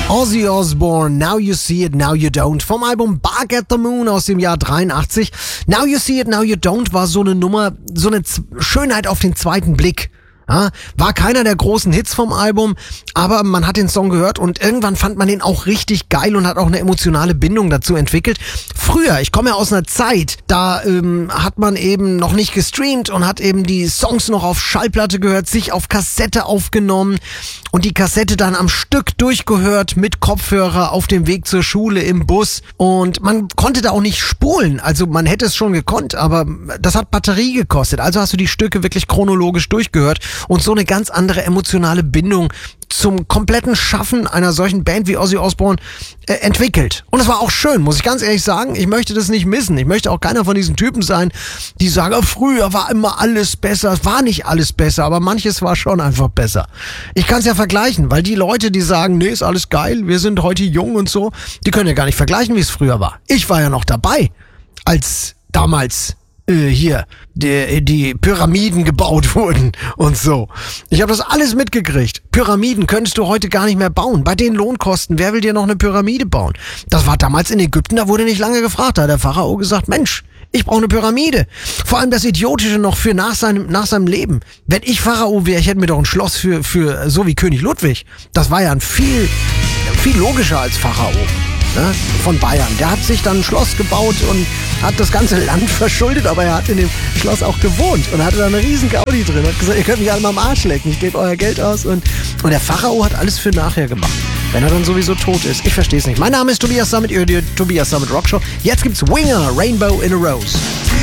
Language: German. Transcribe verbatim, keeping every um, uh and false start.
Ozzy Osbourne, Now You See It, Now You Don't, vom Album Bark at the Moon aus dem Jahr dreiundachtzig. Now You See It, Now You Don't war so eine Nummer, so eine Z- Schönheit auf den zweiten Blick. Ja, war keiner der großen Hits vom Album, aber man hat den Song gehört und irgendwann fand man den auch richtig geil und hat auch eine emotionale Bindung dazu entwickelt. Früher, ich komme ja aus einer Zeit, da ähm, hat man eben noch nicht gestreamt und hat eben die Songs noch auf Schallplatte gehört, sich auf Kassette aufgenommen und die Kassette dann am Stück durchgehört mit Kopfhörer auf dem Weg zur Schule im Bus, und man konnte da auch nicht spulen, also man hätte es schon gekonnt, aber das hat Batterie gekostet, also hast du die Stücke wirklich chronologisch durchgehört und so eine ganz andere emotionale Bindung zum kompletten Schaffen einer solchen Band wie Ozzy Osbourne äh, entwickelt. Und das war auch schön, muss ich ganz ehrlich sagen. Ich möchte das nicht missen. Ich möchte auch keiner von diesen Typen sein, die sagen, oh, früher war immer alles besser. Es war nicht alles besser, aber manches war schon einfach besser. Ich kann es ja vergleichen, weil die Leute, die sagen, nee, ist alles geil, wir sind heute jung und so, die können ja gar nicht vergleichen, wie es früher war. Ich war ja noch dabei, als damals Äh, hier, die, die Pyramiden gebaut wurden und so. Ich habe das alles mitgekriegt. Pyramiden könntest du heute gar nicht mehr bauen. Bei den Lohnkosten, wer will dir noch eine Pyramide bauen? Das war damals in Ägypten, da wurde nicht lange gefragt. Da hat der Pharao gesagt, Mensch, ich brauche eine Pyramide. Vor allem das Idiotische noch für nach seinem, nach seinem Leben. Wenn ich Pharao wäre, ich hätte mir doch ein Schloss für, für so wie König Ludwig. Das war ja ein viel, viel logischer als Pharao. Ne, von Bayern. Der hat sich dann ein Schloss gebaut und hat das ganze Land verschuldet, aber er hat in dem Schloss auch gewohnt und hatte da eine riesen Gaudi drin. Hat gesagt, ihr könnt mich alle mal am Arsch lecken, ich gebe euer Geld aus. Und, und der Pharao hat alles für nachher gemacht, wenn er dann sowieso tot ist. Ich verstehe es nicht. Mein Name ist Tobias Sammet, ihr hört die Tobias Sammet Rockshow. Jetzt gibt's Winger, Rainbow in a Rose.